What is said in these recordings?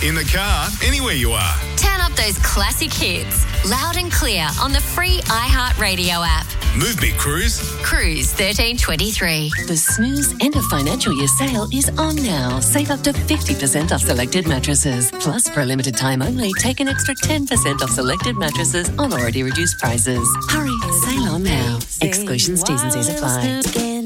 in the car, anywhere you are. Turn up those classic hits, loud and clear on the free iHeartRadio app. Move me, Cruise. Cruise 1323. The Snooze End of Financial Year sale is on now. Save up to 50% off selected mattresses. Plus, for a limited time only, take an extra 10% off selected mattresses on already reduced prices. Hurry, sale on now. Exclusions, T's and C's apply.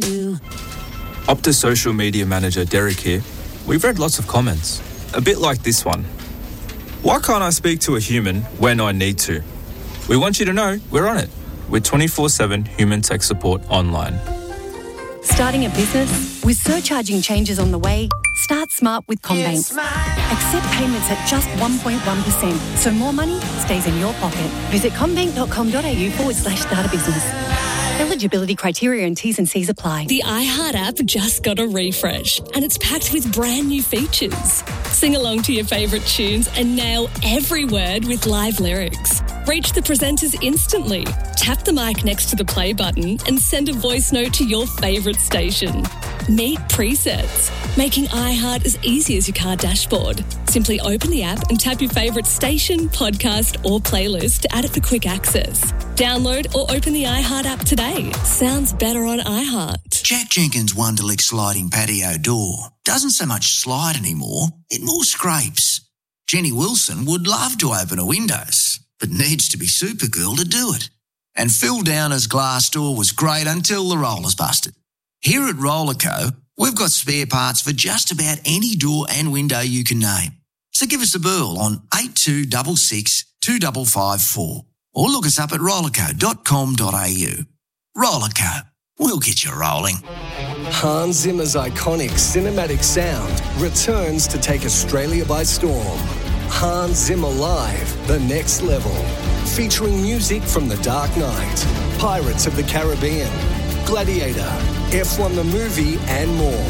Optus social media manager Derek here. We've read lots of comments, a bit like this one. Why can't I speak to a human when I need to? We want you to know we're on it with 24/7 human tech support online. Starting a business? With surcharging changes on the way, start smart with CommBank. Accept payments at just 1.1%, so more money stays in your pocket. Visit commbank.com.au/start a business. Eligibility criteria and T's and C's apply. The iHeart app just got a refresh and it's packed with brand new features. Sing along to your favourite tunes and nail every word with live lyrics. Reach the presenters instantly. Tap the mic next to the play button and send a voice note to your favourite station. Meet presets, making iHeart as easy as your car dashboard. Simply open the app and tap your favourite station, podcast or playlist to add it for quick access. Download or open the iHeart app today. Sounds better on iHeart. Jack Jenkins' Wonderlick sliding patio door doesn't so much slide anymore, it more scrapes. Jenny Wilson would love to open her windows, but needs to be Supergirl to do it. And Phil Downer's glass door was great until the rollers busted. Here at Rollerco, we've got spare parts for just about any door and window you can name. So give us a burl on 8266 2554 or look us up at rollerco.com.au. Rollerco, we'll get you rolling. Hans Zimmer's iconic cinematic sound returns to take Australia by storm. Hans Zimmer Live, The Next Level, featuring music from The Dark Knight, Pirates of the Caribbean, Gladiator, F1 the Movie, and more.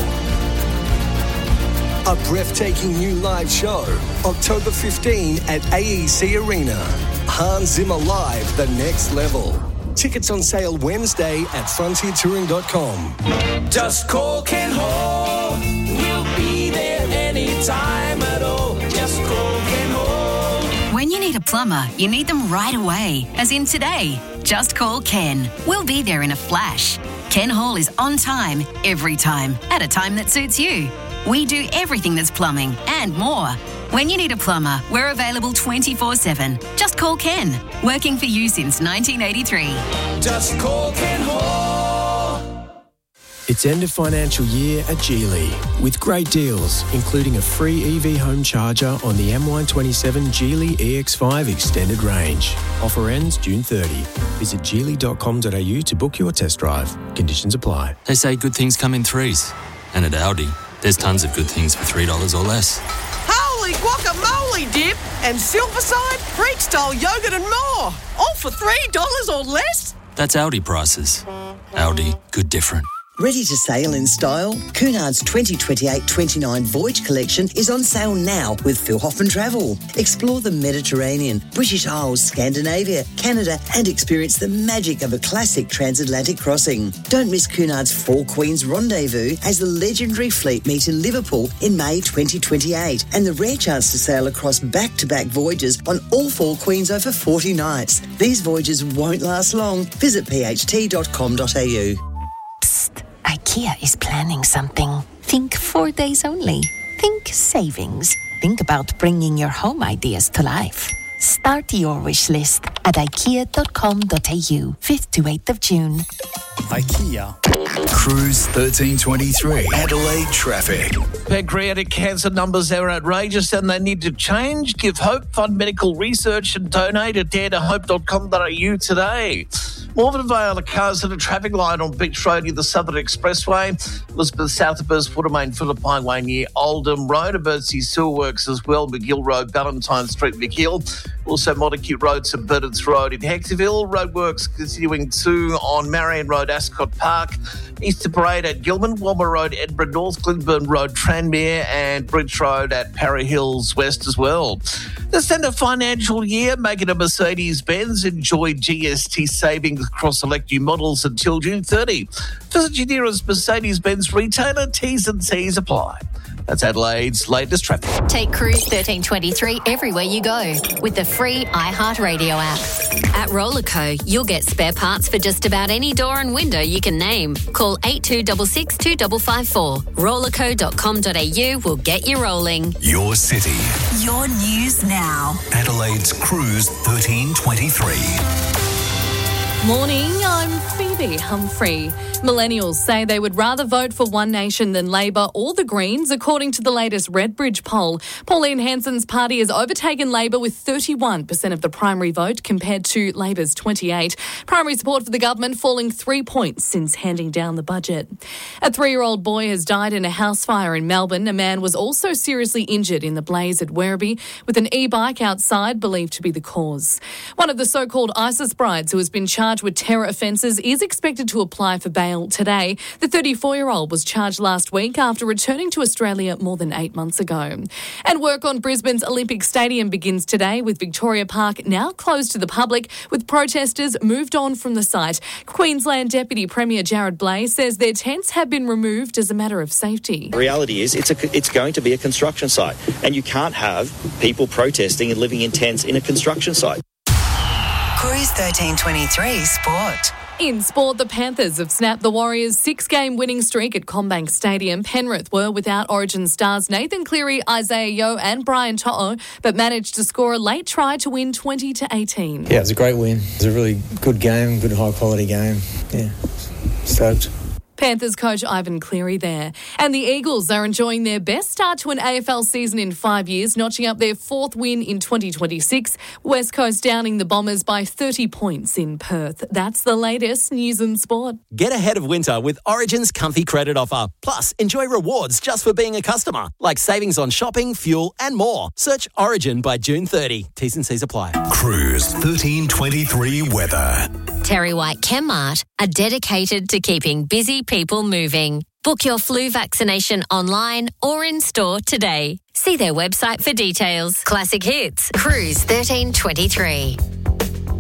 A breathtaking new live show, October 15 at AEC Arena. Hans Zimmer Live, The Next Level. Tickets on sale Wednesday at frontiertouring.com. Just call Ken Hall. We'll be there anytime at all. Just call Ken Hall. When you need a plumber, you need them right away, as in today. Just call Ken. We'll be there in a flash. Ken Hall is on time, every time, at a time that suits you. We do everything that's plumbing and more. When you need a plumber, we're available 24/7. Just call Ken. Working for you since 1983. Just call Ken Hall. It's end of financial year at Geely with great deals, including a free EV home charger on the MY27 Geely EX5 extended range. Offer ends June 30. Visit geely.com.au to book your test drive. Conditions apply. They say good things come in threes. And at Aldi, there's tons of good things for $3 or less. Holy guacamole dip and Silverside, Freak-style yogurt and more. All for $3 or less? That's Aldi prices. Aldi, good different. Ready to sail in style? Cunard's 2028-29 Voyage Collection is on sale now with Phil Hoffman Travel. Explore the Mediterranean, British Isles, Scandinavia, Canada and experience the magic of a classic transatlantic crossing. Don't miss Cunard's Four Queens Rendezvous as the legendary fleet meet in Liverpool in May 2028 and the rare chance to sail across back-to-back voyages on all Four Queens over 40 nights. These voyages won't last long. Visit pht.com.au. IKEA is planning something. Think 4 days only. Think savings. Think about bringing your home ideas to life. Start your wish list at ikea.com.au, 5th to 8th of June. IKEA. Cruise 1323. Adelaide traffic. Pancreatic cancer numbers are outrageous and they need to change. Give hope, fund medical research and donate at daretohope.com.au today. Morven Vale, cars at a traffic light on Beach Road near the Southern Expressway. Elizabeth south of Watermain, Philippine Way near Oldham Road. Emergency sewer works as well. McGill Road, Valentine Street, McGill. Also Montague Road, St Bernard's Road in Hectorville. Roadworks continuing too on Marion Road, Ascot Park. Easter Parade at Gilman. Walmer Road, Edinburgh North. Glenburn Road, Tranmere. And Bridge Road at Parra Hills West as well. This end of financial year, make it a Mercedes-Benz. Enjoy GST savings across select new models until June 30. Visit your nearest Mercedes-Benz retailer. T's and C's apply. That's Adelaide's latest traffic. Take Cruise 1323 everywhere you go with the free iHeartRadio app. At Rollerco, you'll get spare parts for just about any door and window you can name. Call 8266 2554. Rollerco.com.au will get you rolling. Your city. Your news now. Adelaide's Cruise 1323. Morning, I'm Phoebe Humphrey. Millennials say they would rather vote for One Nation than Labor or the Greens, according to the latest Redbridge poll. Pauline Hanson's party has overtaken Labor with 31% of the primary vote compared to Labor's 28%. Primary support for the government falling 3 points since handing down the budget. A 3-year-old boy has died in a house fire in Melbourne. A man was also seriously injured in the blaze at Werribee, with an e-bike outside believed to be the cause. One of the so-called ISIS brides who has been charged with terror offences is expected to apply for bail today. The 34-year-old was charged last week after returning to Australia more than 8 months ago. And work on Brisbane's Olympic Stadium begins today, with Victoria Park now closed to the public, with protesters moved on from the site. Queensland Deputy Premier Jared Blay says their tents have been removed as a matter of safety. The reality is it's going to be a construction site, and you can't have people protesting and living in tents in a construction site. Cruise 1323 Sport. In sport, the Panthers have snapped the Warriors' 6-game winning streak at CommBank Stadium. Penrith were without Origin stars Nathan Cleary, Isaiah Yeo and Brian To'o, but managed to score a late try to win 20-18. Yeah, it was a great win. It was a really good game, good high-quality game. Yeah, stoked. Panthers coach Ivan Cleary there. And the Eagles are enjoying their best start to an AFL season in 5 years, notching up their 4th win in 2026. West Coast downing the Bombers by 30 points in Perth. That's the latest news and sport. Get ahead of winter with Origin's comfy credit offer. Plus, enjoy rewards just for being a customer, like savings on shopping, fuel and more. Search Origin by June 30. T's and C's apply. Cruise 1323 weather. Terry White Chemmart are dedicated to keeping busy people moving. Book your flu vaccination online or in store today. See their website for details. Classic Hits, Cruise 1323.